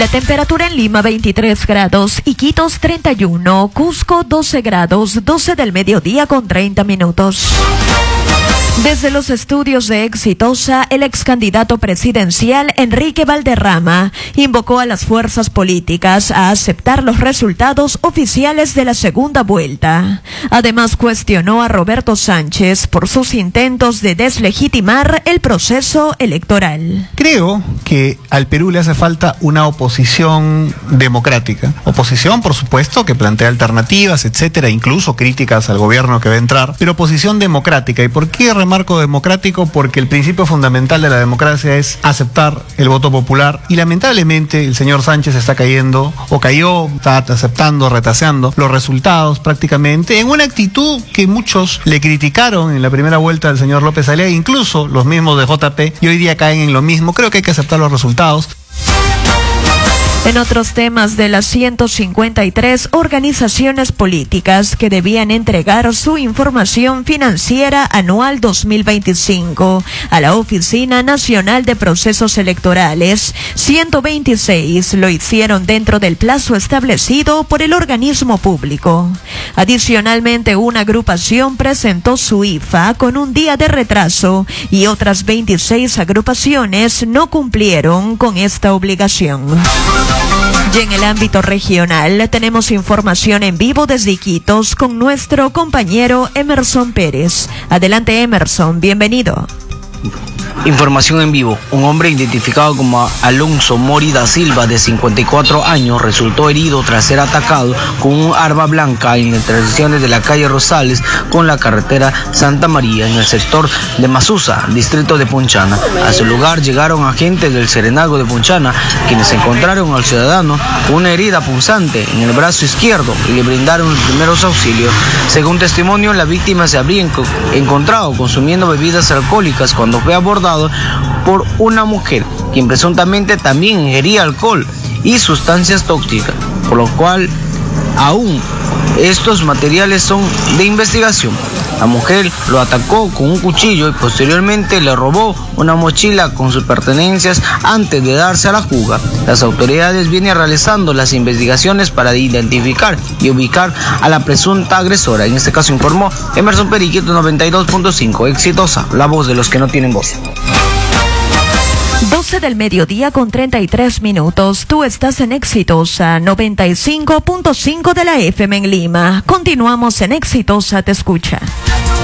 La temperatura en Lima 23 grados, Iquitos 31, Cusco 12 grados, 12 del mediodía con 30 minutos. Desde los estudios de Exitosa, el ex candidato presidencial Enrique Valderrama invocó a las fuerzas políticas a aceptar los resultados oficiales de la segunda vuelta. Además, cuestionó a Roberto Sánchez por sus intentos de deslegitimar el proceso electoral. Creo que al Perú le hace falta una oposición democrática. Oposición, por supuesto, que plantea alternativas, etcétera, incluso críticas al gobierno que va a entrar, pero oposición democrática. ¿Y por qué remarco democrático? Porque el principio fundamental de la democracia es aceptar el voto popular, y lamentablemente el señor Sánchez está cayendo, o cayó, está aceptando, retaseando los resultados prácticamente, en una actitud que muchos le criticaron en la primera vuelta del señor López Aliaga, incluso los mismos de JP, y hoy día caen en lo mismo. Creo que hay que aceptar los resultados. En otros temas, de las 153 organizaciones políticas que debían entregar su información financiera anual 2025 a la Oficina Nacional de Procesos Electorales, 126 lo hicieron dentro del plazo establecido por el organismo público. Adicionalmente, una agrupación presentó su IFA con un día de retraso y otras 26 agrupaciones no cumplieron con esta obligación. Y en el ámbito regional tenemos información en vivo desde Iquitos con nuestro compañero Emerson Pérez. Adelante, Emerson, bienvenido. Información en vivo. Un hombre identificado como Alonso Mori da Silva, de 54 años, resultó herido tras ser atacado con un arma blanca en las intersecciones de la calle Rosales con la carretera Santa María, en el sector de Masusa, distrito de Punchana. A su lugar llegaron agentes del Serenazgo de Punchana, quienes encontraron al ciudadano con una herida punzante en el brazo izquierdo y le brindaron los primeros auxilios. Según testimonio, la víctima se habría encontrado consumiendo bebidas alcohólicas cuando fue abordado por una mujer, quien presuntamente también ingería alcohol y sustancias tóxicas, por lo cual aún estos materiales son de investigación. La mujer lo atacó con un cuchillo y posteriormente le robó una mochila con sus pertenencias antes de darse a la fuga. Las autoridades vienen realizando las investigaciones para identificar y ubicar a la presunta agresora. En este caso informó Emerson Periquito, 92.5, Exitosa, la voz de los que no tienen voz. 12 del mediodía con 33 minutos. Tú estás en Exitosa 95.5 de la FM en Lima. Continuamos en Exitosa Te Escucha.